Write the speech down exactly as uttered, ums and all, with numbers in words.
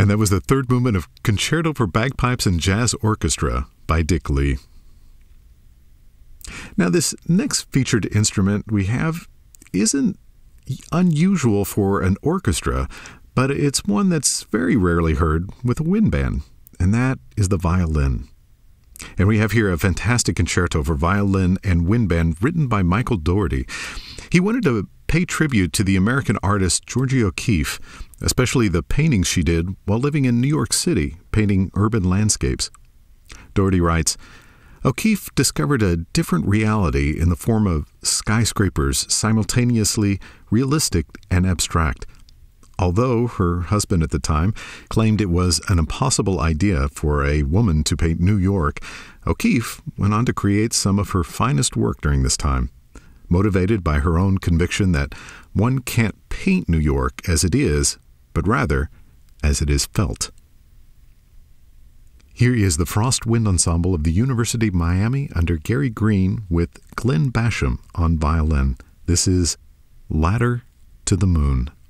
And that was the third movement of Concerto for Bagpipes and Jazz Orchestra by Dick Lee. Now, this next featured instrument we have isn't unusual for an orchestra, but it's one that's very rarely heard with a wind band, and that is the violin. And we have here a fantastic concerto for violin and wind band written by Michael Dougherty. He wanted to pay tribute to the American artist Georgia O'Keeffe, especially the paintings she did while living in New York City, painting urban landscapes. Dougherty writes, O'Keeffe discovered a different reality in the form of skyscrapers, simultaneously realistic and abstract. Although her husband at the time claimed it was an impossible idea for a woman to paint New York, O'Keeffe went on to create some of her finest work during this time, motivated by her own conviction that one can't paint New York as it is, but rather as it is felt. Here is the Frost Wind Ensemble of the University of Miami under Gary Green with Glenn Basham on violin. This is Ladder to the Moon.